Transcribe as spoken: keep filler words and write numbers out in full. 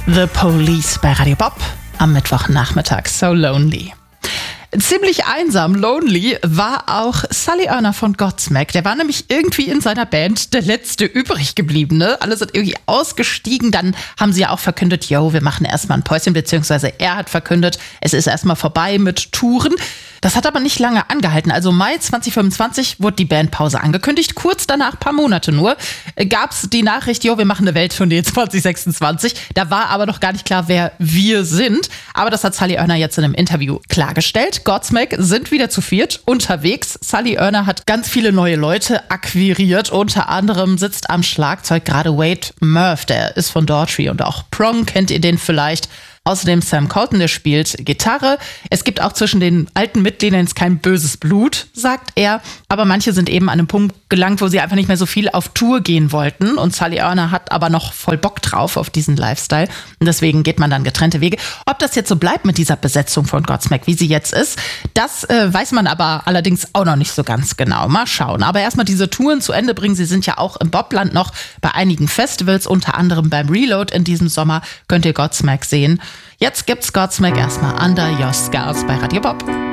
The Police bei Radio Bob am Mittwochnachmittag. So lonely. Ziemlich einsam, lonely war auch Sully Erna von Godsmack. Der war nämlich irgendwie in seiner Band der letzte übrig gebliebene. Alle sind irgendwie ausgestiegen. Dann haben sie ja auch verkündet, yo, wir machen erstmal ein Päuschen, beziehungsweise er hat verkündet, es ist erstmal vorbei mit Touren. Das hat aber nicht lange angehalten. Also Mai zwanzig fünfundzwanzig wurde die Bandpause angekündigt. Kurz danach, paar Monate nur, gab es die Nachricht, jo, wir machen eine Welttournee zwanzig sechsundzwanzig. Da war aber noch gar nicht klar, wer wir sind. Aber das hat Sully Erna jetzt in einem Interview klargestellt. Godsmack sind wieder zu viert unterwegs. Sully Erna hat ganz viele neue Leute akquiriert. Unter anderem sitzt am Schlagzeug gerade Wade Murph. Der ist von Daughtry und auch Prong, kennt ihr den vielleicht. Außerdem Sam Colton, der spielt Gitarre. Es gibt auch zwischen den alten Mitgliedern jetzt kein böses Blut, sagt er. Aber manche sind eben an einem Punkt gelangt, wo sie einfach nicht mehr so viel auf Tour gehen wollten. Und Sully Erna hat aber noch voll Bock drauf auf diesen Lifestyle. Und deswegen geht man dann getrennte Wege. Ob das jetzt so bleibt mit dieser Besetzung von Godsmack, wie sie jetzt ist, das äh, weiß man aber allerdings auch noch nicht so ganz genau. Mal schauen. Aber erstmal diese Touren zu Ende bringen. Sie sind ja auch im Bobland noch bei einigen Festivals, unter anderem beim Reload in diesem Sommer. Könnt ihr Godsmack sehen. Jetzt gibt's Godsmack erstmal Under Your Scars bei Radio Bob.